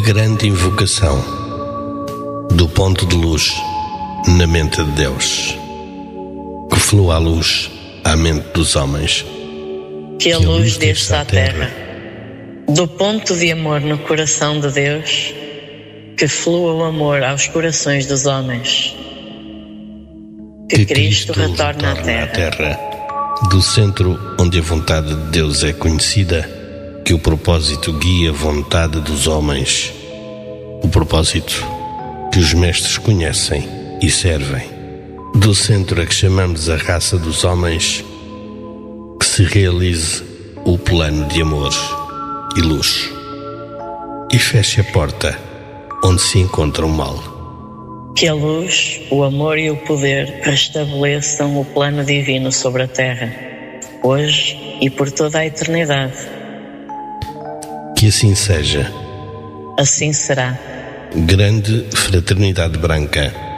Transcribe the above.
grande invocação do ponto de luz na mente de Deus, que flua a luz à mente dos homens. Que a luz desça à terra, do ponto de amor no coração de Deus, que flua o amor aos corações dos homens. Que Cristo retorne à terra, do centro onde a vontade de Deus é conhecida, que o propósito guia a vontade dos homens, o propósito que os mestres conhecem e servem. Do centro a que chamamos a raça dos homens, que se realize o plano de amor e luz, e feche a porta onde se encontra o mal. Que a luz, o amor e o poder restabeleçam o plano divino sobre a terra, hoje e por toda a eternidade. Que assim seja. Assim será. Grande Fraternidade Branca